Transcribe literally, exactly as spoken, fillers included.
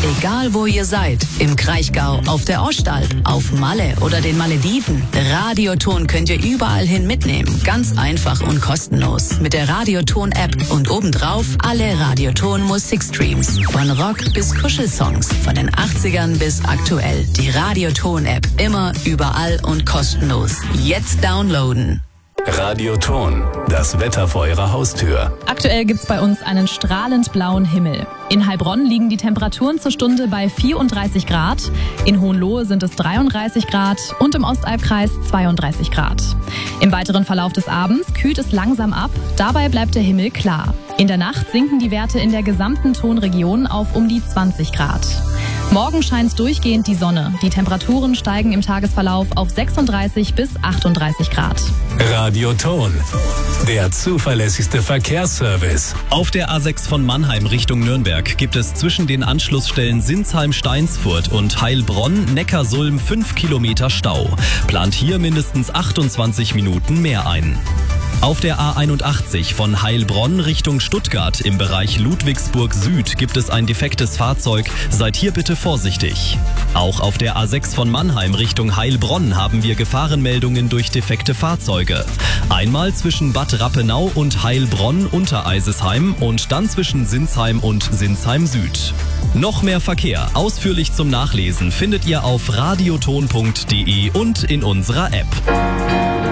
Egal wo ihr seid, im Kraichgau, auf der Ostalb, auf Malle oder den Malediven, Radioton könnt ihr überall hin mitnehmen. Ganz einfach und kostenlos. Mit der Radioton-App und obendrauf alle Radioton-Musikstreams. Von Rock bis Kuschelsongs, von den achtzigern bis aktuell. Die Radioton-App, immer, überall und kostenlos. Jetzt downloaden. Radioton, das Wetter vor Ihrer Haustür. Aktuell gibt's bei uns einen strahlend blauen Himmel. In Heilbronn liegen die Temperaturen zur Stunde bei vierunddreißig Grad, in Hohenlohe sind es dreiunddreißig Grad und im Ostalbkreis zweiunddreißig Grad. Im weiteren Verlauf des Abends kühlt es langsam ab, dabei bleibt der Himmel klar. In der Nacht sinken die Werte in der gesamten Tonregion auf um die zwanzig Grad. Morgen scheint durchgehend die Sonne. Die Temperaturen steigen im Tagesverlauf auf sechsunddreißig bis achtunddreißig Grad. Radioton, der zuverlässigste Verkehrsservice. Auf der A sechs von Mannheim Richtung Nürnberg gibt es zwischen den Anschlussstellen Sinsheim-Steinsfurt und Heilbronn-Neckarsulm fünf Kilometer Stau. Plant hier mindestens achtundzwanzig Minuten mehr ein. Auf der A einundachtzig von Heilbronn Richtung Stuttgart im Bereich Ludwigsburg Süd gibt es ein defektes Fahrzeug. Seid hier bitte vorsichtig. Auch auf der A sechs von Mannheim Richtung Heilbronn haben wir Gefahrenmeldungen durch defekte Fahrzeuge. Einmal zwischen Bad Rappenau und Heilbronn Untereisesheim und dann zwischen Sinsheim und Sinsheim Süd. Noch mehr Verkehr ausführlich zum Nachlesen findet ihr auf radioton punkt de und in unserer App.